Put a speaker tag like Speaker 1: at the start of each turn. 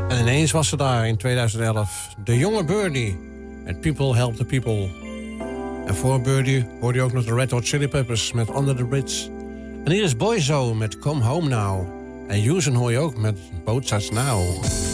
Speaker 1: En ineens was ze daar in 2011. De jonge Birdie. Met People Help the People. En voor Birdie hoorde je ook nog de Red Hot Chili Peppers met Under the Bridge. En hier is Boyzo met Come Home Now. En Houston hoor je ook met Both Sides Now.